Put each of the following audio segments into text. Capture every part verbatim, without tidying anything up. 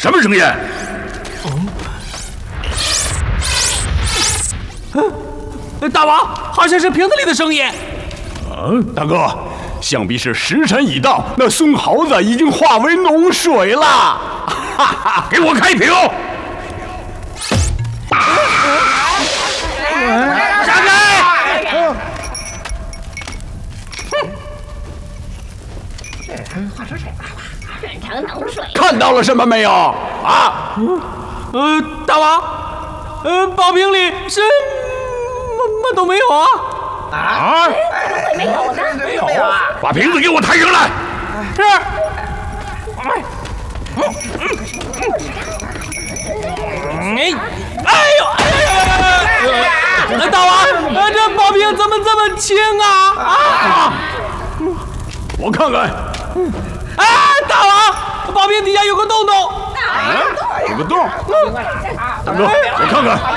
什么声音？ 嗯，大王，好像是瓶子里的声音。 啊，大哥，想必是时辰已到，那孙猴子已经化为脓水了。哈哈，给我开瓶！ 闪开！ 成脓水。 看到了什么没有？啊？ 呃，大王，呃，宝瓶里什么都没有啊！ 啊？ 怎么会没有呢？ 没有啊！ 把瓶子给我抬上来！ 是。哎，哎呦，哎呦！大王，呃，这宝瓶怎么这么轻啊？啊！ 我看看。 哎，大王，宝瓶底下有个洞洞。 啊，有个洞。大哥，我看看。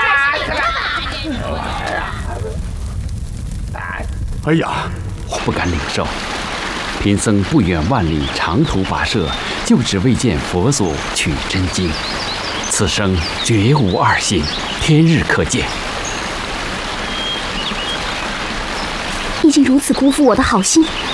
哎呀， 我不敢领受。贫僧不远万里长途跋涉，就只为见佛祖取真经。此生绝无二心，天日可见。 已经如此辜负我的好心，